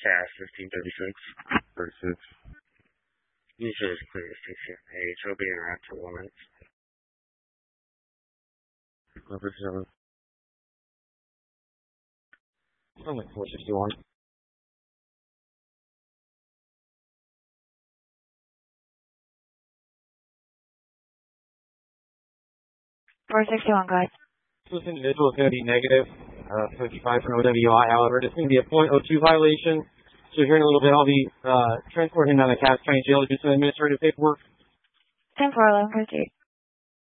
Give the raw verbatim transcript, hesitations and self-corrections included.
Cash fifteen thirty-six. thirty-six. You should just clear the station page. It'll be in around two more minutes. Number seven. I'm like four sixty-one. four sixty-one, guys. So this individual is going to be negative uh, fifty-five for O W I. However, it's going to be a point oh two violation. So here in a little bit, I'll be uh, transporting him down to Cass County Jail to do some administrative paperwork. ten four eleven, proceed.